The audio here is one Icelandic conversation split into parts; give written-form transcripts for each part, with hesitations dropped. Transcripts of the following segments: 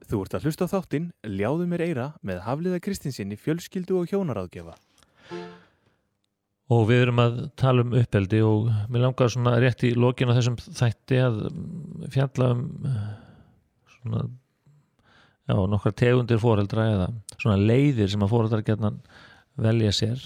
Þú ert að hlusta á þáttinn Ljáðu mér eyra með Hafliða Kristinsinni fjölskyldu og hjónaráðgjafa. Og við erum að tala uppeldi og mér langar svona rétt í lokin á þessum þætti að fjalla svona nokkrar tegundir foreldra eða svona leiðir sem að foreldrar gjarnan velja sér.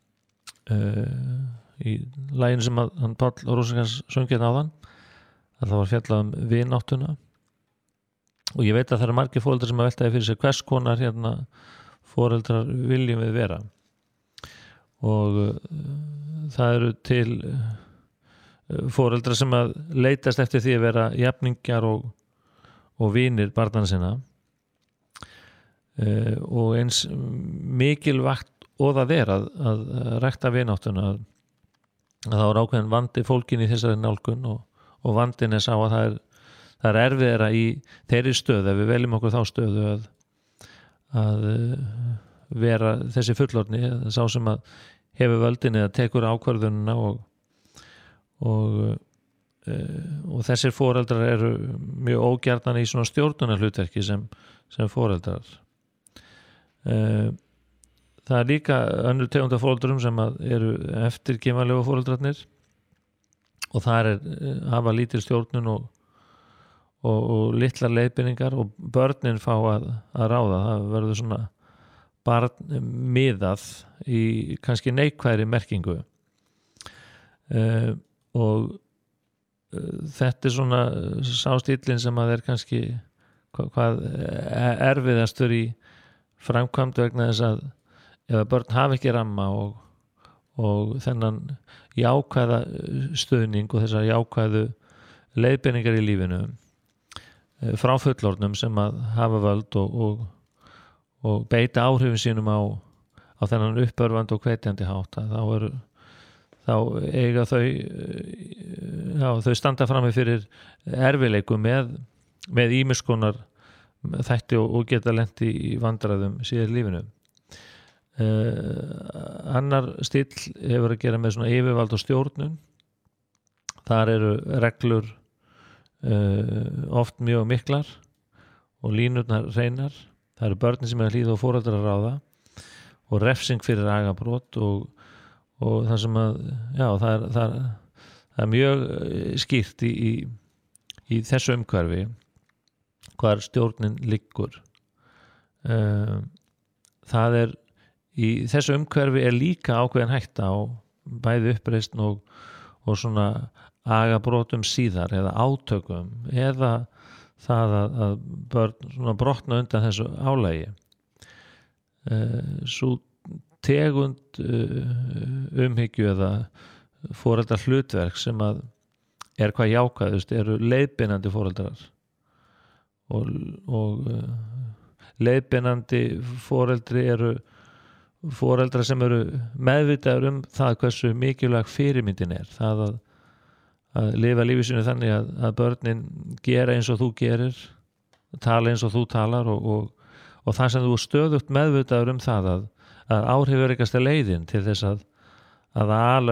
Í laginu sem að hann Páll Rósinkranz söng hérna áðan að það var fjallað vináttuna og ég veit að það eru margir foreldrar sem að veltaði fyrir sér hvers konar hérna foreldrar viljum við vera. Og það eru til foreldrar sem að leitast eftir því að vera jafningjar og vinir barnanna sinna og eins mikilvægt og það að rækta vináttuna að það er ákveðin vandi fólkin í þessari nálgun og vandinn sá að það er erfiðara í þeirri stöðu ef við veljum okkur þá stöðu að vera þessi fullorðni sá sem að hefur völdin eða tekur ákvörðunina og þessir foreldrar eru mjög ógjarnan í svona stjórnunarhlutverki sem foreldrar. Það er líka önnur tegund af foreldrum sem eru eftirgefanlegu foreldrarnir og það hafa lítil stjórnun og litlar leiðbeiningar og börnin fá að ráða. Það verður svona barn miðað í kannski neikvæðri merkingu og þetta er svona sástíllinn sem að er kannski hvað erfiðastur í framkvæmd vegna þess að ef börn hafa ekki ramma og þennan jákvæða stuðning og þessar jákvæðu leiðbeiningar í lífinu frá fullorðnum sem að hafa völd og beita áhrifin sínum á þennan uppörvandi og hvetjandi hátt þá eiga þau standa frammi fyrir erfiðleikum með ýmiss konar þætti og geta lent í vandræðum síðar í lífinu. Annar stíll hefur að gera með svona yfirvald og stjórnun. Þar eru reglur oft mjög miklar og línurnar hreinar. Það eru börnin sem hlýða og foreldrar að ráða og refsing fyrir agabrot og það sem að það er mjög skýrt í þessu umhverfi hvar stjórnin liggur. Það er í þessu umhverfi er líka ákveðin hætta á bæði uppreisn og svona agabrotum síðar eða átökum eða það að börn svona brotna undan þessu álagi. Sú tegund umhyggju eða foreldrar hlutverk sem að er hvað jákvæðust eru leiðbeinandi foreldrar og leiðbeinandi foreldri eru foreldrar sem eru meðvitaður það hversu mikilvæg fyrirmyndin er það að lifa lífi sínu þannig að börnin gera eins og þú gerir tala eins og þú talar og það sem þú stöðugt meðvitaður það að áhrifurikasta leiðin til þess að ala